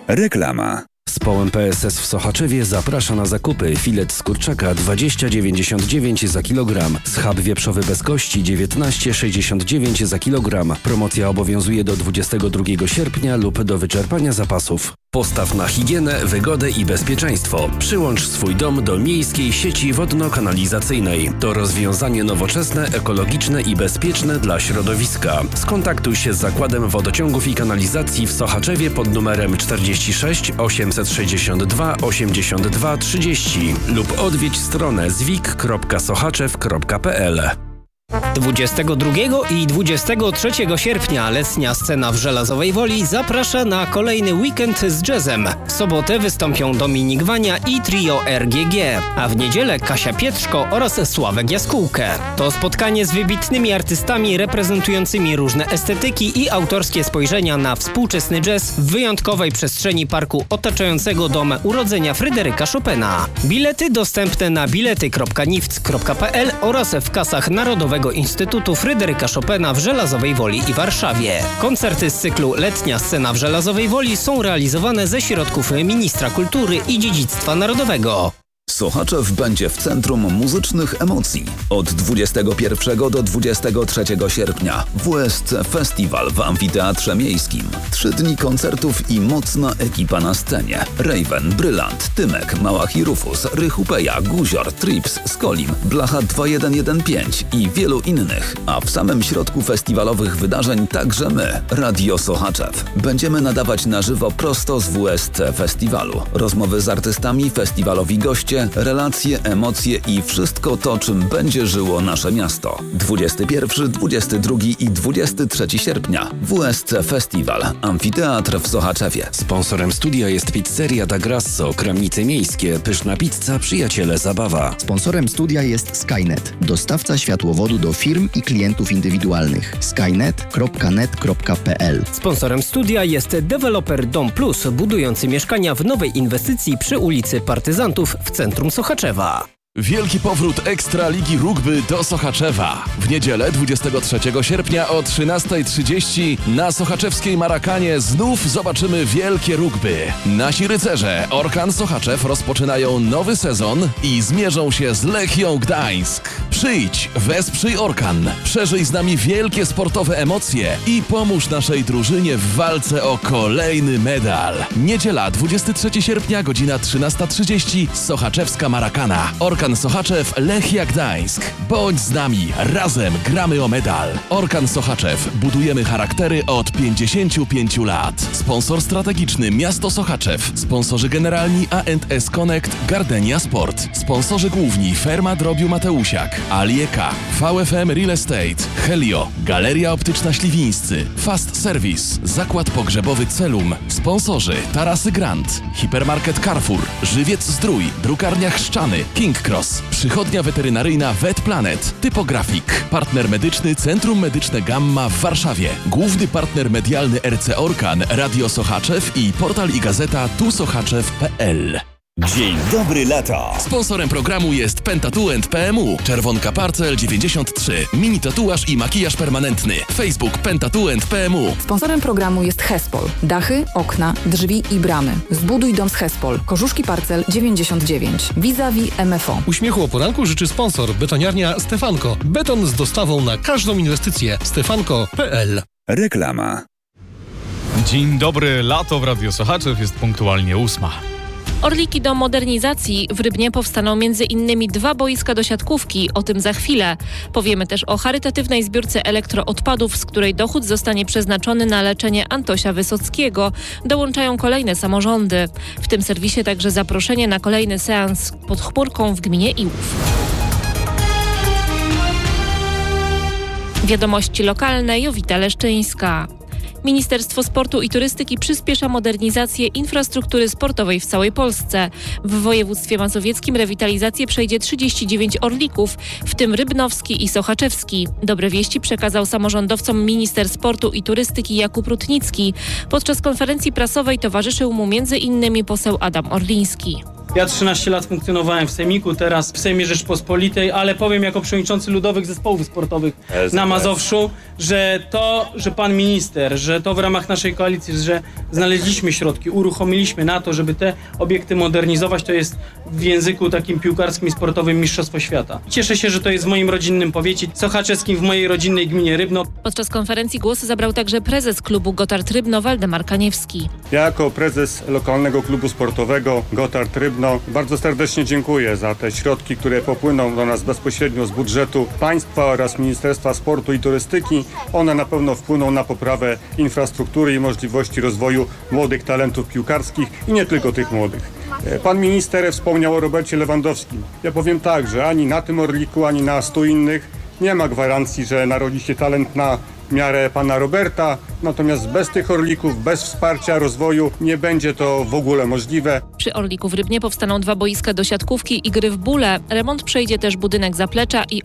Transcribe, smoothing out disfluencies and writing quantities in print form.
Reklama. Społem PSS w Sochaczewie zaprasza na zakupy. Filet z kurczaka 20,99 za kilogram. Schab wieprzowy bez kości 19,69 za kilogram. Promocja obowiązuje do 22 sierpnia lub do wyczerpania zapasów. Postaw na higienę, wygodę i bezpieczeństwo. Przyłącz swój dom do miejskiej sieci wodno-kanalizacyjnej. To rozwiązanie nowoczesne, ekologiczne i bezpieczne dla środowiska. Skontaktuj się z Zakładem Wodociągów i Kanalizacji w Sochaczewie pod numerem 46 862 82 30 lub odwiedź stronę zwik.sochaczew.pl. 22 i 23 sierpnia letnia scena w Żelazowej Woli zaprasza na kolejny weekend z jazzem. W sobotę wystąpią Dominik Wania i trio RGG, a w niedzielę Kasia Pietrzko oraz Sławek Jaskółkę. To spotkanie z wybitnymi artystami reprezentującymi różne estetyki i autorskie spojrzenia na współczesny jazz w wyjątkowej przestrzeni parku otaczającego dom urodzenia Fryderyka Chopina. Bilety dostępne na bilety.nifc.pl oraz w kasach Narodowego Instytutu Fryderyka Chopina w Żelazowej Woli i Warszawie. Koncerty z cyklu Letnia scena w Żelazowej Woli są realizowane ze środków Ministra Kultury i Dziedzictwa Narodowego. Sochaczew będzie w centrum muzycznych emocji. Od 21 do 23 sierpnia WSC Festiwal w Amfiteatrze Miejskim. 3 dni koncertów i mocna ekipa na scenie. Raven, Brylant, Tymek, Małach i Rufus, Rychupeja, Guzior, Trips, Skolim, Blacha 2115 i wielu innych. A w samym środku festiwalowych wydarzeń także my, Radio Sochaczew. Będziemy nadawać na żywo prosto z WSC Festiwalu. Rozmowy z artystami, festiwalowi goście, relacje, emocje i wszystko to, czym będzie żyło nasze miasto. 21, 22 i 23 sierpnia. WSC Festiwal. Amfiteatr w Sochaczewie. Sponsorem studia jest pizzeria Da Grasso, Kramnice Miejskie, pyszna pizza, przyjaciele zabawa. Sponsorem studia jest Skynet, dostawca światłowodu do firm i klientów indywidualnych. skynet.net.pl. Sponsorem studia jest deweloper Dom Plus, budujący mieszkania w nowej inwestycji przy ulicy Partyzantów w centrum Sochaczewa. Wielki powrót Ekstraligi Rugby do Sochaczewa. W niedzielę 23 sierpnia o 13:30 na sochaczewskiej Marakanie znów zobaczymy wielkie rugby. Nasi rycerze Orkan Sochaczew rozpoczynają nowy sezon i zmierzą się z Lechią Gdańsk. Przyjdź, wesprzyj Orkan, przeżyj z nami wielkie sportowe emocje i pomóż naszej drużynie w walce o kolejny medal. Niedziela 23 sierpnia, godzina 13:30, Sochaczewska Marakana. Orkan Sochaczew, Lechia Gdańsk. Bądź z nami, razem gramy o medal. Orkan Sochaczew, budujemy charaktery od 55 lat. Sponsor strategiczny Miasto Sochaczew. Sponsorzy generalni A&S Connect, Gardenia Sport. Sponsorzy główni Ferma Drobiu Mateusiak, Alieka, VFM Real Estate, Helio, Galeria Optyczna Śliwińscy, Fast Service, Zakład Pogrzebowy Celum. Sponsorzy Tarasy Grand, Hipermarket Carrefour, Żywiec Zdrój, Drukarnia Chrzczany, King Cross, Przychodnia Weterynaryjna Vet Planet, Typografik, partner medyczny Centrum Medyczne Gamma w Warszawie, główny partner medialny RC Orkan, Radio Sochaczew i portal i gazeta tusochaczew.pl. Dzień dobry lato. Sponsorem programu jest Pentatuent PMU, Czerwonka Parcel 93, mini tatuaż i makijaż permanentny. Facebook Pentatuent PMU. Sponsorem programu jest Hespol. Dachy, okna, drzwi i bramy. Zbuduj dom z Hespol. Korzuszki Parcel 99. Vis-a-vis MFO. Uśmiechu o poranku życzy sponsor Betoniarnia Stefanko. Beton z dostawą na każdą inwestycję. Stefanko.pl. Reklama. Dzień dobry, lato w Radio Sochaczew, jest punktualnie 8. Orliki do modernizacji. W Rybnie powstaną m.in. 2 boiska do siatkówki. O tym za chwilę. Powiemy też o charytatywnej zbiórce elektroodpadów, z której dochód zostanie przeznaczony na leczenie Antosia Wysockiego. Dołączają kolejne samorządy. W tym serwisie także zaproszenie na kolejny seans pod chmurką w gminie Iłów. Wiadomości lokalne. Jowita Leszczyńska. Ministerstwo Sportu i Turystyki przyspiesza modernizację infrastruktury sportowej w całej Polsce. W województwie mazowieckim rewitalizację przejdzie 39 orlików, w tym rybnowski i sochaczewski. Dobre wieści przekazał samorządowcom minister sportu i turystyki Jakub Rutnicki. Podczas konferencji prasowej towarzyszył mu m.in. poseł Adam Orliński. Ja 13 lat funkcjonowałem w Sejmiku, teraz w Sejmie Rzeczpospolitej, ale powiem jako przewodniczący Ludowych Zespołów Sportowych na Mazowszu, że to, że pan minister, że to w ramach naszej koalicji, że znaleźliśmy środki, uruchomiliśmy na to, żeby te obiekty modernizować, to jest w języku takim piłkarskim i sportowym mistrzostwo świata. Cieszę się, że to jest w moim rodzinnym powiecie sochaczewskim, w mojej rodzinnej gminie Rybno. Podczas konferencji głos zabrał także prezes klubu Gotthard Rybno Waldemar Kaniewski. Ja jako prezes lokalnego klubu sportowego Gotthard Rybno bardzo serdecznie dziękuję za te środki, które popłyną do nas bezpośrednio z budżetu państwa oraz Ministerstwa Sportu i Turystyki. One na pewno wpłyną na poprawę infrastruktury i możliwości rozwoju młodych talentów piłkarskich i nie tylko tych młodych. Pan minister wspomniał o Robercie Lewandowskim. Ja powiem tak, że ani na tym Orliku, ani na 100 innych nie ma gwarancji, że narodzi się talent na miarę pana Roberta, natomiast bez tych Orlików, bez wsparcia rozwoju nie będzie to w ogóle możliwe. Przy Orliku w Rybnie powstaną 2 boiska do siatkówki i gry w bóle. Remont przejdzie też budynek zaplecza i